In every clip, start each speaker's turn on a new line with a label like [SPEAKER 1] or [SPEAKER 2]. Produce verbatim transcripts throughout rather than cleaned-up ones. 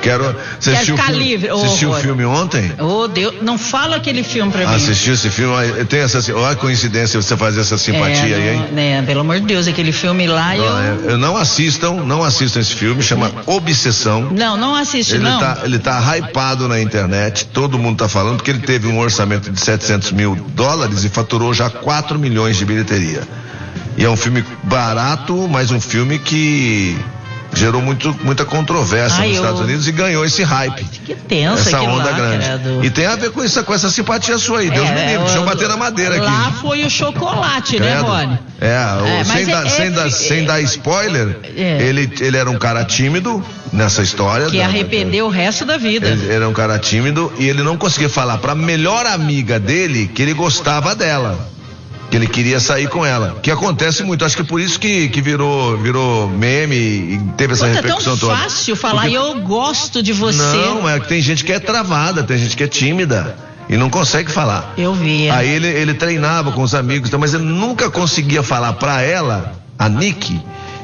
[SPEAKER 1] Quero. Você
[SPEAKER 2] Quero
[SPEAKER 1] assistiu,
[SPEAKER 2] ficar
[SPEAKER 1] o filme,
[SPEAKER 2] livre. Oh,
[SPEAKER 1] assistiu o filme ontem?
[SPEAKER 2] Oh, Deus, não fala aquele filme pra mim.
[SPEAKER 1] Assistiu esse filme? Tem essa, olha a coincidência você fazer essa simpatia
[SPEAKER 2] é,
[SPEAKER 1] aí, hein?
[SPEAKER 2] Né, pelo amor de Deus, aquele filme lá
[SPEAKER 1] não,
[SPEAKER 2] eu...
[SPEAKER 1] É, não assistam, não assistam esse filme, chama Obsessão.
[SPEAKER 2] Não, não assiste,
[SPEAKER 1] ele
[SPEAKER 2] não.
[SPEAKER 1] Tá, ele tá hypado na internet, todo mundo tá falando, porque ele teve um orçamento de setecentos mil dólares e faturou já quatro milhões de bilheteria. E é um filme barato, mas um filme que gerou muito, muita controvérsia
[SPEAKER 2] Ai,
[SPEAKER 1] nos
[SPEAKER 2] eu...
[SPEAKER 1] Estados Unidos e ganhou esse hype.
[SPEAKER 2] Que tenso
[SPEAKER 1] essa onda
[SPEAKER 2] lá,
[SPEAKER 1] grande.
[SPEAKER 2] credo.
[SPEAKER 1] E tem a ver com, isso, com essa simpatia sua aí. Deus
[SPEAKER 2] é,
[SPEAKER 1] me livre, deixa eu
[SPEAKER 2] eu,
[SPEAKER 1] bater na madeira
[SPEAKER 2] lá
[SPEAKER 1] aqui.
[SPEAKER 2] Lá foi o chocolate, credo. Né, Rony?
[SPEAKER 1] É,
[SPEAKER 2] é
[SPEAKER 1] sem,
[SPEAKER 2] é,
[SPEAKER 1] dar,
[SPEAKER 2] é,
[SPEAKER 1] sem, dar,
[SPEAKER 2] é,
[SPEAKER 1] sem dar spoiler, é. ele, ele era um cara tímido nessa história.
[SPEAKER 2] Que
[SPEAKER 1] da,
[SPEAKER 2] arrependeu da, o resto da vida.
[SPEAKER 1] Ele era um cara tímido e ele não conseguia falar pra melhor amiga dele que ele gostava dela. Que ele queria sair com ela, que acontece muito, acho que por isso que, que virou, virou meme e teve essa
[SPEAKER 2] Puta,
[SPEAKER 1] repercussão toda.
[SPEAKER 2] É tão fácil falar, Porque... eu gosto de você.
[SPEAKER 1] Não, é que tem gente que é travada, tem gente que é tímida e não consegue falar.
[SPEAKER 2] Eu vi.
[SPEAKER 1] Aí ele, ele treinava com os amigos, mas ele nunca conseguia falar pra ela, a Nick,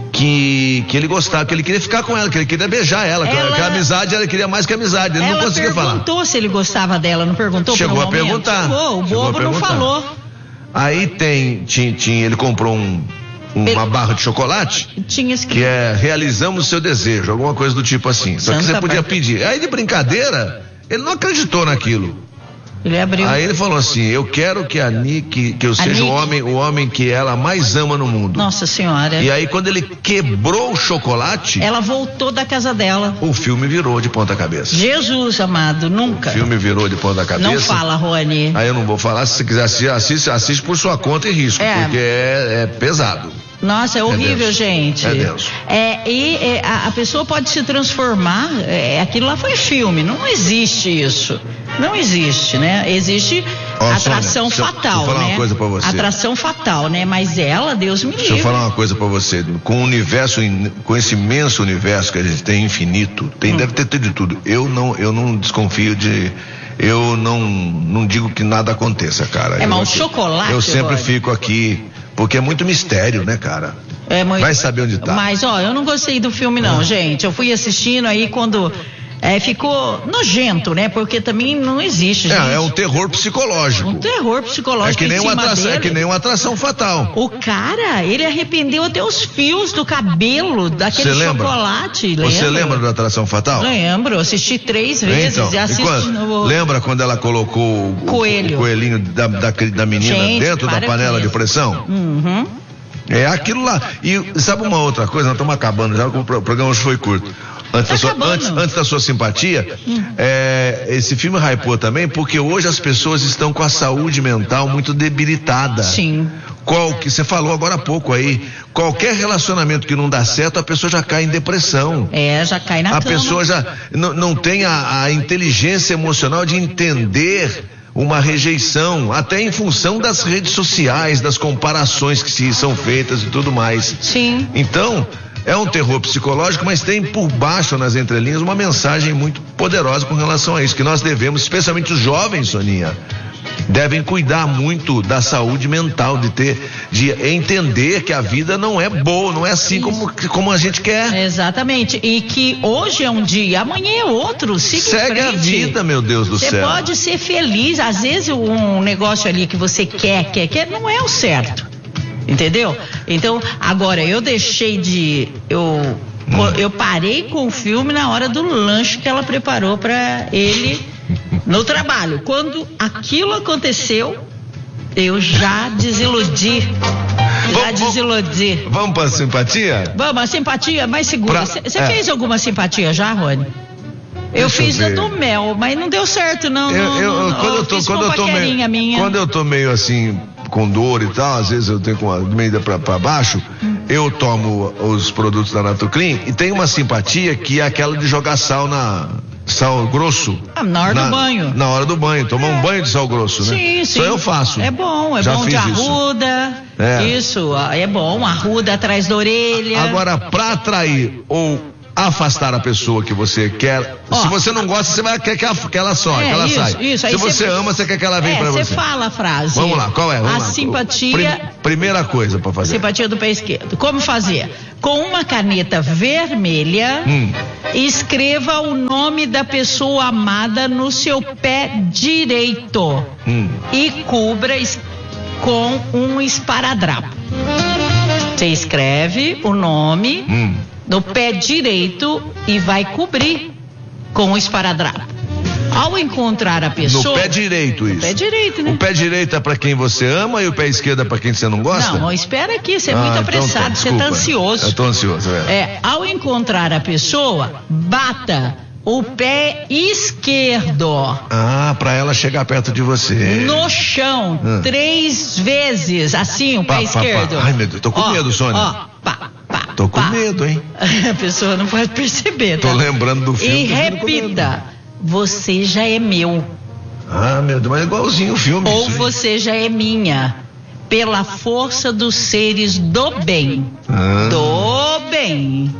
[SPEAKER 1] que, que ele gostava, que ele queria ficar com ela, que ele queria beijar ela, ela... que a amizade, ela queria mais que a amizade, ele
[SPEAKER 2] ela
[SPEAKER 1] não conseguia falar.
[SPEAKER 2] Ela perguntou se ele gostava dela, não perguntou?
[SPEAKER 1] Chegou
[SPEAKER 2] a
[SPEAKER 1] perguntar.
[SPEAKER 2] Chegou, o
[SPEAKER 1] Chegou
[SPEAKER 2] bobo não falou.
[SPEAKER 1] Aí tem, tinha, tinha, ele comprou um, uma ele, barra de chocolate
[SPEAKER 2] tinha que...
[SPEAKER 1] que é realizamos o seu desejo, alguma coisa do tipo assim. Só que você podia pedir. Aí de brincadeira, ele não acreditou naquilo.
[SPEAKER 2] Ele abriu.
[SPEAKER 1] Aí ele falou assim: eu quero que a Nick, que eu seja o homem, o homem que ela mais ama no mundo.
[SPEAKER 2] Nossa Senhora.
[SPEAKER 1] E aí quando ele quebrou o chocolate,
[SPEAKER 2] ela voltou da casa dela.
[SPEAKER 1] O filme virou de ponta cabeça.
[SPEAKER 2] Jesus amado, nunca.
[SPEAKER 1] O filme virou de ponta cabeça.
[SPEAKER 2] Não fala, Rony.
[SPEAKER 1] Aí eu não vou falar, se você quiser assistir, assiste, assiste por sua conta e risco, é. porque é, é pesado.
[SPEAKER 2] Nossa, é horrível,
[SPEAKER 1] é
[SPEAKER 2] gente.
[SPEAKER 1] É denso.
[SPEAKER 2] É, e é, a, a pessoa pode se transformar, é, aquilo lá foi filme, não existe isso. Não existe, né? Existe oh,
[SPEAKER 1] Sônia,
[SPEAKER 2] atração fatal,
[SPEAKER 1] deixa eu falar
[SPEAKER 2] né?
[SPEAKER 1] uma coisa pra você.
[SPEAKER 2] Atração fatal, né? Mas ela, Deus me livre.
[SPEAKER 1] Deixa eu falar uma coisa pra você. Com o universo, com esse imenso universo que a gente tem, infinito, tem, hum. deve ter tudo de tudo. Eu não, eu não desconfio de... Eu não, não digo que nada aconteça, cara.
[SPEAKER 2] É, mas
[SPEAKER 1] eu,
[SPEAKER 2] o chocolate...
[SPEAKER 1] Eu sempre
[SPEAKER 2] olha.
[SPEAKER 1] fico aqui... Porque é muito mistério, né, cara?
[SPEAKER 2] É muito...
[SPEAKER 1] Vai saber onde tá.
[SPEAKER 2] Mas, ó, eu não gostei do filme, não, ah. gente. Eu fui assistindo aí quando... É, ficou nojento, né? Porque também não existe, gente.
[SPEAKER 1] É, é um terror psicológico.
[SPEAKER 2] Um terror psicológico.
[SPEAKER 1] É que nem, uma atração, é que nem uma atração fatal.
[SPEAKER 2] O cara, ele arrependeu até os fios do cabelo daquele chocolate. Lembra?
[SPEAKER 1] Você lembra da atração fatal?
[SPEAKER 2] Lembro, assisti três vezes
[SPEAKER 1] então,
[SPEAKER 2] e assisti
[SPEAKER 1] quando,
[SPEAKER 2] de novo.
[SPEAKER 1] Lembra quando ela colocou o
[SPEAKER 2] coelho,
[SPEAKER 1] o coelhinho da, da, da menina
[SPEAKER 2] gente,
[SPEAKER 1] dentro da panela de pressão?
[SPEAKER 2] Uhum.
[SPEAKER 1] É aquilo lá. E sabe uma outra coisa? Nós estamos acabando já, o programa hoje foi curto. Antes, tá da sua, antes, antes da sua simpatia, hum. é, esse filme hypou também porque hoje as pessoas estão com a saúde mental muito debilitada.
[SPEAKER 2] Sim.
[SPEAKER 1] Qual que você falou agora há pouco aí, qualquer relacionamento que não dá certo, a pessoa já cai em depressão.
[SPEAKER 2] É, já cai na
[SPEAKER 1] A
[SPEAKER 2] cama.
[SPEAKER 1] pessoa já não, não tem a, a inteligência emocional de entender uma rejeição, até em função das redes sociais, das comparações que se são feitas e tudo mais.
[SPEAKER 2] Sim.
[SPEAKER 1] Então, é um terror psicológico, mas tem por baixo, nas entrelinhas, uma mensagem muito poderosa com relação a isso, que nós devemos, especialmente os jovens, Soninha, devem cuidar muito da saúde mental, de ter, de entender que a vida não é boa, não é assim como, como a gente quer.
[SPEAKER 2] Exatamente, e que hoje é um dia, amanhã é outro, siga
[SPEAKER 1] Segue a vida, meu Deus do
[SPEAKER 2] Cê
[SPEAKER 1] céu.
[SPEAKER 2] Você pode ser feliz, às vezes um negócio ali que você quer, quer, quer, não é o certo. Entendeu? Então, agora eu deixei de. Eu, hum. eu parei com o filme na hora do lanche que ela preparou para ele no trabalho. Quando aquilo aconteceu, eu já desiludi. Já
[SPEAKER 1] vamos,
[SPEAKER 2] desiludi.
[SPEAKER 1] Vamos pra simpatia?
[SPEAKER 2] Vamos, a simpatia mais segura. Você
[SPEAKER 1] é.
[SPEAKER 2] fez alguma simpatia já, Rony? Eu
[SPEAKER 1] Deixa
[SPEAKER 2] fiz
[SPEAKER 1] eu
[SPEAKER 2] a do mel, mas não deu certo, não.
[SPEAKER 1] Eu,
[SPEAKER 2] não,
[SPEAKER 1] eu,
[SPEAKER 2] não
[SPEAKER 1] quando, eu tô, quando, eu tô meio,
[SPEAKER 2] minha.
[SPEAKER 1] quando eu tô meio assim, com dor e tal, às vezes eu tenho com a meio pra, pra baixo, hum. eu tomo os produtos da Natuclean e tem uma simpatia que é aquela de jogar sal na. Sal grosso.
[SPEAKER 2] Ah, na hora na, do banho.
[SPEAKER 1] Na hora do banho, tomar é. um banho de sal grosso, né?
[SPEAKER 2] Sim, sim.
[SPEAKER 1] Só eu faço.
[SPEAKER 2] É bom, é
[SPEAKER 1] Já
[SPEAKER 2] bom
[SPEAKER 1] fiz
[SPEAKER 2] de arruda.
[SPEAKER 1] Isso.
[SPEAKER 2] É. Isso, é bom, arruda atrás da orelha.
[SPEAKER 1] Agora, pra atrair ou afastar a pessoa que você quer. Ó, se você não gosta, você vai quer que, que ela só, é, que ela
[SPEAKER 2] isso,
[SPEAKER 1] saia.
[SPEAKER 2] Isso.
[SPEAKER 1] Se você cê, ama, você quer que ela venha é, pra você.
[SPEAKER 2] Você fala a frase.
[SPEAKER 1] Vamos lá, qual é? Vamos
[SPEAKER 2] a
[SPEAKER 1] lá.
[SPEAKER 2] simpatia.
[SPEAKER 1] Prim, primeira coisa pra fazer.
[SPEAKER 2] Simpatia do pé esquerdo. Como fazer? Com uma caneta vermelha, hum. escreva o nome da pessoa amada no seu pé direito hum. e cubra com um esparadrapo. Você escreve o nome hum. no pé direito e vai cobrir com o esparadrapo. Ao encontrar a pessoa...
[SPEAKER 1] No pé direito, isso.
[SPEAKER 2] No pé direito, né?
[SPEAKER 1] O pé direito é pra quem você ama e o pé esquerdo é pra quem você não gosta?
[SPEAKER 2] Não, espera aqui, você é ah, muito apressado, então, você tá ansioso.
[SPEAKER 1] Eu tô ansioso, é.
[SPEAKER 2] é. Ao encontrar a pessoa, bata o pé esquerdo.
[SPEAKER 1] Ah, pra ela chegar perto de você.
[SPEAKER 2] No chão, ah. três vezes, assim, o pé pá, esquerdo.
[SPEAKER 1] Pá, pá. Ai, meu Deus, tô com ó, medo, Sônia.
[SPEAKER 2] Ó, pá, pá.
[SPEAKER 1] Tô com
[SPEAKER 2] pá.
[SPEAKER 1] medo, hein?
[SPEAKER 2] A pessoa não pode perceber, tá?
[SPEAKER 1] Tô lembrando do filme.
[SPEAKER 2] E repita, você já é meu.
[SPEAKER 1] Ah, meu Deus, mas é igualzinho o filme.
[SPEAKER 2] Ou você já é minha. Pela força dos seres do bem. Ah. Do bem.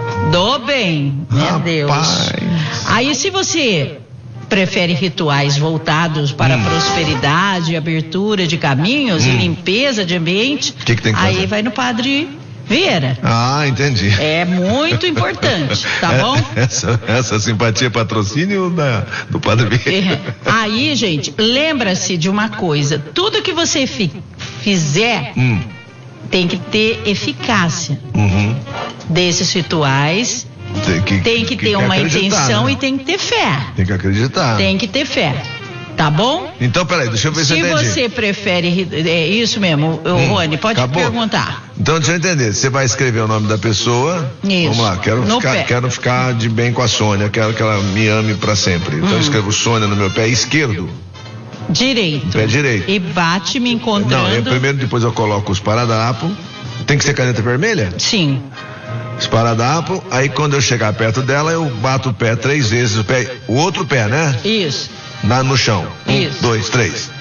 [SPEAKER 2] Do bem, meu
[SPEAKER 1] Rapaz.
[SPEAKER 2] Deus. Aí, se você prefere rituais voltados para hum. prosperidade, abertura de caminhos hum. e limpeza de ambiente,
[SPEAKER 1] que que tem que
[SPEAKER 2] aí
[SPEAKER 1] fazer?
[SPEAKER 2] vai no Padre Vieira.
[SPEAKER 1] Ah, entendi.
[SPEAKER 2] É muito importante, tá bom?
[SPEAKER 1] Essa, essa simpatia é patrocínio da, do Padre Vieira.
[SPEAKER 2] É. Aí, gente, lembra-se de uma coisa: tudo que você fi, fizer hum. tem que ter eficácia.
[SPEAKER 1] Uhum.
[SPEAKER 2] Desses rituais tem que, tem que, que ter que uma intenção, né? E tem que ter fé.
[SPEAKER 1] Tem que acreditar.
[SPEAKER 2] Tem que ter fé. Tá bom?
[SPEAKER 1] Então, peraí, deixa eu ver se eu entendi.
[SPEAKER 2] Se você prefere, é isso mesmo, hum, Rony, pode acabou. perguntar.
[SPEAKER 1] Então, deixa eu entender, você vai escrever o nome da pessoa.
[SPEAKER 2] Isso.
[SPEAKER 1] Vamos lá, quero, ficar, quero ficar de bem com a Sônia, quero que ela me ame pra sempre. Então, hum. eu escrevo Sônia no meu pé esquerdo.
[SPEAKER 2] Direito.
[SPEAKER 1] Pé direito.
[SPEAKER 2] E bate me encontrando.
[SPEAKER 1] Não, eu, primeiro, depois eu coloco os esparadrapo. Tem que ser caneta vermelha?
[SPEAKER 2] Sim.
[SPEAKER 1] Esparadrapo, aí quando eu chegar perto dela, eu bato o pé três vezes, o pé, o outro pé, né?
[SPEAKER 2] Isso.
[SPEAKER 1] Na, no chão. Um,
[SPEAKER 2] Isso.
[SPEAKER 1] dois, três.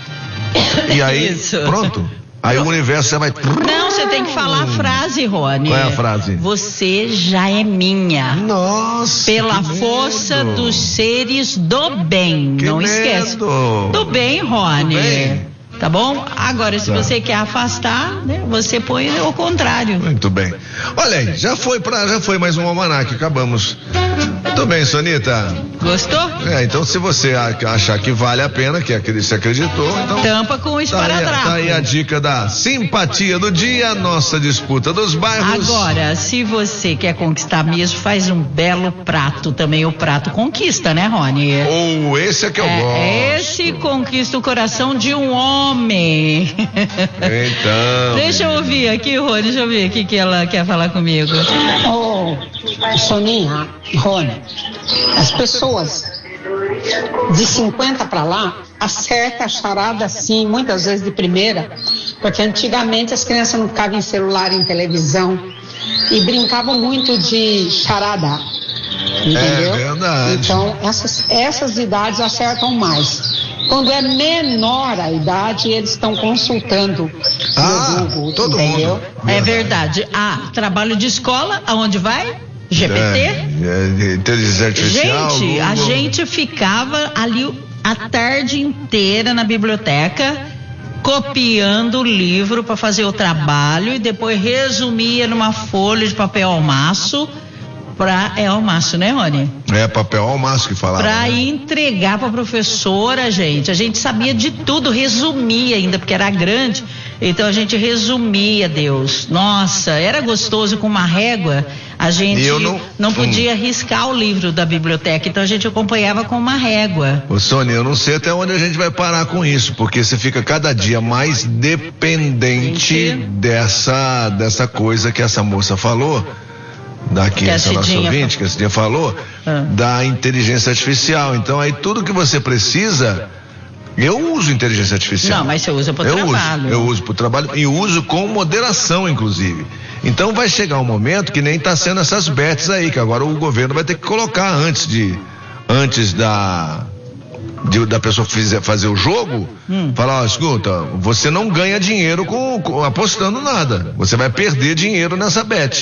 [SPEAKER 1] E aí, Isso. pronto. Aí o universo já vai...
[SPEAKER 2] Não, você tem que falar a frase, Rony.
[SPEAKER 1] Qual é a frase?
[SPEAKER 2] Você já é minha.
[SPEAKER 1] Nossa.
[SPEAKER 2] Pela força medo. dos seres do bem.
[SPEAKER 1] Que
[SPEAKER 2] Não
[SPEAKER 1] medo.
[SPEAKER 2] esquece. Do bem, Rony. Do bem. Tá bom? Agora, se tá. você quer afastar, né, você põe o contrário.
[SPEAKER 1] Muito bem. Olha aí, já foi, pra, já foi mais um almanaque, acabamos. Muito bem, Sonita.
[SPEAKER 2] Gostou?
[SPEAKER 1] É, então se você achar que vale a pena, que você acreditou, então...
[SPEAKER 2] Tampa com o esparadrapo.
[SPEAKER 1] Tá aí a dica da simpatia do dia, nossa disputa dos bairros.
[SPEAKER 2] Agora, se você quer conquistar mesmo, faz um belo prato também. O prato conquista, né, Rony?
[SPEAKER 1] Ou oh, esse é que eu
[SPEAKER 2] é,
[SPEAKER 1] gosto.
[SPEAKER 2] Esse conquista o coração de um homem.
[SPEAKER 1] Então...
[SPEAKER 2] Deixa eu ouvir aqui, Rony, deixa eu ver o que, que ela quer falar comigo.
[SPEAKER 3] Ô, oh, Soninha, Rony, as pessoas de cinquenta para lá acertam a charada assim, muitas vezes de primeira, porque antigamente as crianças não ficavam em celular, em televisão e brincavam muito de charada, entendeu?
[SPEAKER 1] É verdade.
[SPEAKER 3] Então essas, essas idades acertam mais. Quando é menor a idade, eles estão consultando
[SPEAKER 1] ah,
[SPEAKER 3] no Google,
[SPEAKER 1] todo
[SPEAKER 3] entendeu?
[SPEAKER 1] mundo.
[SPEAKER 2] É verdade. Ah, trabalho de escola, aonde vai? G P T?
[SPEAKER 1] É, é, inteligência artificial.
[SPEAKER 2] Gente,
[SPEAKER 1] Google.
[SPEAKER 2] a gente ficava ali a tarde inteira na biblioteca copiando o livro para fazer o trabalho e depois resumia numa folha de papel almaço. Pra, é almaço, né, Rony?
[SPEAKER 1] É papel almaço que falava.
[SPEAKER 2] Pra
[SPEAKER 1] né?
[SPEAKER 2] entregar pra professora, gente. A gente sabia de tudo, resumia ainda, porque era grande. Então a gente resumia, Deus. Nossa, era gostoso com uma régua. A gente não, não podia hum. riscar o livro da biblioteca, então a gente acompanhava com uma régua.
[SPEAKER 1] Ô Sônia, eu não sei até onde a gente vai parar com isso, porque você fica cada dia mais dependente dessa, dessa coisa que essa moça falou. Daqui,
[SPEAKER 2] que
[SPEAKER 1] essa nossa ouvinte, que esse dia falou, ah. da inteligência artificial. Então aí tudo que você precisa, eu uso inteligência artificial.
[SPEAKER 2] Não, mas você usa para o trabalho.
[SPEAKER 1] Uso, eu uso para o trabalho e uso com moderação, inclusive. Então vai chegar um momento que nem está sendo essas bets aí, que agora o governo vai ter que colocar antes de, antes da, de, da pessoa fizer, fazer o jogo, hum. falar, ó, escuta, você não ganha dinheiro com, com, apostando nada, você vai perder dinheiro nessa bet.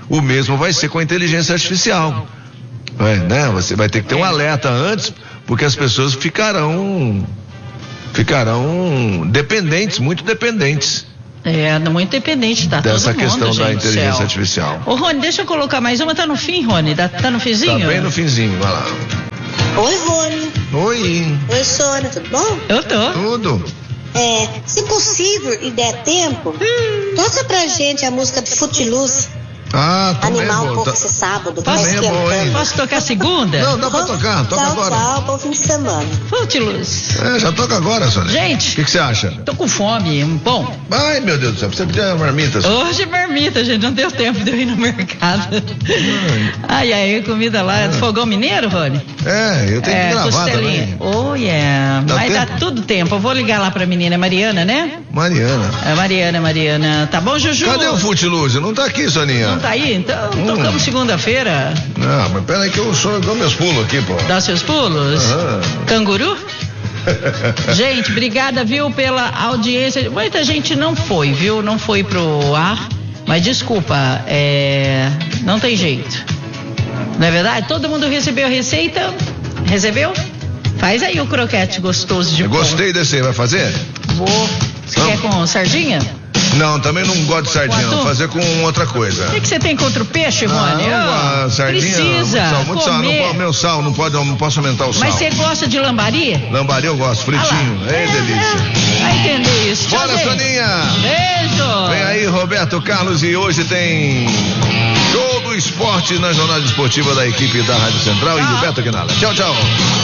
[SPEAKER 1] O mesmo vai ser com a inteligência artificial. É, né? Você vai ter que ter um alerta antes, porque as pessoas ficarão ficarão dependentes, muito dependentes.
[SPEAKER 2] É, muito dependente, tá?
[SPEAKER 1] Dessa
[SPEAKER 2] todo mundo,
[SPEAKER 1] questão
[SPEAKER 2] gente,
[SPEAKER 1] da inteligência
[SPEAKER 2] céu.
[SPEAKER 1] artificial.
[SPEAKER 2] Ô, Rony, deixa eu colocar mais uma, tá no fim, Rony? Tá, tá no finzinho?
[SPEAKER 1] Tá bem no finzinho, vai lá.
[SPEAKER 4] Oi, Rony.
[SPEAKER 1] Oi.
[SPEAKER 4] Oi, Sônia, tudo bom?
[SPEAKER 2] Eu tô.
[SPEAKER 1] Tudo.
[SPEAKER 4] É, se possível e der tempo, hum. toca pra gente a música do Footloose.
[SPEAKER 1] Ah, também
[SPEAKER 4] Animal
[SPEAKER 1] é bom.
[SPEAKER 4] um pouco
[SPEAKER 1] Tá...
[SPEAKER 4] esse sábado.
[SPEAKER 1] Também é bom, hein?
[SPEAKER 2] Posso tocar segunda?
[SPEAKER 1] Não, dá pra tocar, toca
[SPEAKER 4] tchau,
[SPEAKER 1] agora.
[SPEAKER 4] Tchau, bom fim de semana.
[SPEAKER 2] Footloose.
[SPEAKER 1] É, já toca agora, Sônia.
[SPEAKER 2] Gente.
[SPEAKER 1] O que você acha?
[SPEAKER 2] Tô com fome. Bom.
[SPEAKER 1] Ai, meu Deus do céu, precisa pedir uma marmita. Sônia.
[SPEAKER 2] Hoje é marmita, gente. Não deu tempo de eu ir no mercado. Ai, ai, comida lá é do fogão mineiro, Rony?
[SPEAKER 1] É, eu tenho
[SPEAKER 2] é,
[SPEAKER 1] que gravar
[SPEAKER 2] costelinha.
[SPEAKER 1] também.
[SPEAKER 2] Oh, yeah.
[SPEAKER 1] Dá
[SPEAKER 2] Mas
[SPEAKER 1] tempo?
[SPEAKER 2] dá tudo tempo. Eu vou ligar lá pra menina. É Mariana, né?
[SPEAKER 1] Mariana.
[SPEAKER 2] É Mariana, Mariana. Tá bom, Juju?
[SPEAKER 1] Cadê o Footloose? Não tá aqui, Soninha.
[SPEAKER 2] Não tá aí? Então,
[SPEAKER 1] Hum.
[SPEAKER 2] tocamos segunda-feira.
[SPEAKER 1] Não, mas peraí que eu sou, eu dou meus pulos aqui, pô.
[SPEAKER 2] Dá seus pulos?
[SPEAKER 1] Aham.
[SPEAKER 2] Canguru? Gente, obrigada, viu, pela audiência. Muita gente não foi, viu? Não foi pro ar. Mas desculpa, é... não tem jeito. Não é verdade? Todo mundo recebeu a receita? Recebeu? Faz aí o croquete gostoso de
[SPEAKER 1] Eu
[SPEAKER 2] pão.
[SPEAKER 1] gostei desse aí, vai fazer?
[SPEAKER 2] Vou. Você
[SPEAKER 1] Não.
[SPEAKER 2] quer com sardinha?
[SPEAKER 1] Não, também não gosto de sardinha,
[SPEAKER 2] Com
[SPEAKER 1] vou
[SPEAKER 2] atum?
[SPEAKER 1] fazer com outra coisa.
[SPEAKER 2] O que, que você tem contra o peixe, Rony?
[SPEAKER 1] Não,
[SPEAKER 2] Ah,
[SPEAKER 1] a sardinha,
[SPEAKER 2] precisa
[SPEAKER 1] muito sal, muito sal, não
[SPEAKER 2] comer.
[SPEAKER 1] pode, meu sal, não pode, não posso aumentar o sal.
[SPEAKER 2] Mas você gosta de lambari?
[SPEAKER 1] Lambari eu gosto, fritinho,
[SPEAKER 2] Ah lá.
[SPEAKER 1] é delícia.
[SPEAKER 2] Vai entender isso. Tchau,
[SPEAKER 1] Bora,
[SPEAKER 2] gente.
[SPEAKER 1] Soninha!
[SPEAKER 2] Beijo!
[SPEAKER 1] Vem aí, Roberto Carlos, e hoje tem show do esporte na jornada esportiva da equipe da Rádio Central e do Beto Quinala. Tchau, tchau.